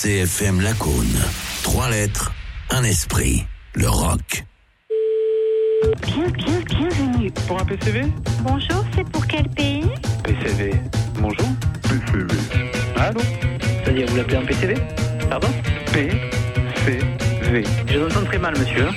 RCFM Lacaune. 3 lettres, un esprit. Le rock. Bienvenue. Pour un PCV ? Bonjour, c'est pour quel pays? PCV. Bonjour. PCV. Allô ? C'est-à-dire, vous l'appelez un PCV ? Pardon ? PCV. Je vous entends très mal, monsieur.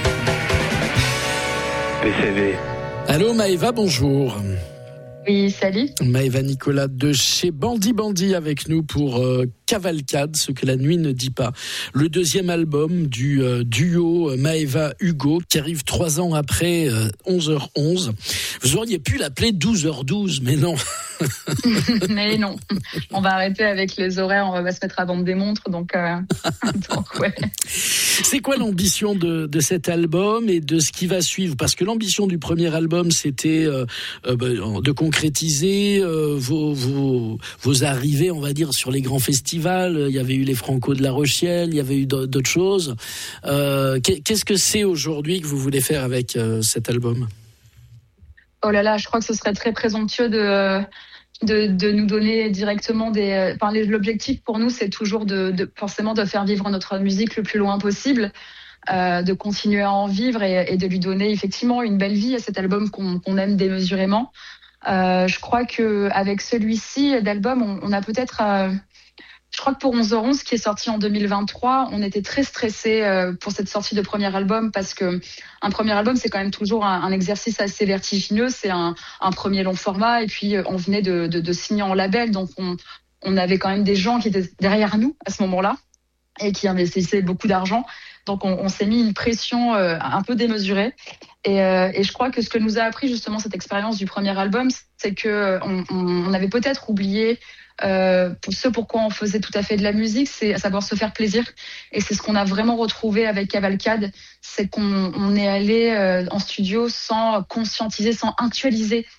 PCV. Allô Maëva, bonjour. Oui, salut. Maëva Nicolas de chez Bandy avec nous pour Cavalcade, ce que la nuit ne dit pas. Le deuxième album du duo Maëva-Hugo qui arrive 3 ans après 11h11. Vous auriez pu l'appeler 12h12, mais non. Mais non, on va arrêter avec les horaires, on va se mettre à vendre des montres, donc ouais. C'est quoi l'ambition de cet album et de ce qui va suivre ? Parce que l'ambition du premier album, c'était de concrétiser vos arrivées, on va dire, sur les grands festivals. Il y avait eu les Franco de La Rochelle, il y avait eu d'autres choses. Qu'est-ce que c'est aujourd'hui que vous voulez faire avec cet album ? Oh là là, je crois que ce serait très présomptueux de nous donner directement l'objectif pour nous, c'est toujours forcément de faire vivre notre musique le plus loin possible, de continuer à en vivre et de lui donner effectivement une belle vie à cet album qu'on aime démesurément. Je crois que avec celui-ci d'album, on a peut-être... je crois que pour 11h11, qui est sorti en 2023, on était très stressés pour cette sortie de premier album parce que un premier album, c'est quand même toujours un exercice assez vertigineux. C'est un premier long format et puis on venait de signer en label, donc on avait quand même des gens qui étaient derrière nous à ce moment-là et qui investissaient beaucoup d'argent. Donc on s'est mis une pression un peu démesurée. Et je crois que ce que nous a appris justement cette expérience du premier album, c'est que on avait peut-être oublié pourquoi on faisait tout à fait de la musique, c'est à savoir se faire plaisir. Et c'est ce qu'on a vraiment retrouvé avec Cavalcade, c'est qu'on est allé en studio sans conscientiser, sans actualiser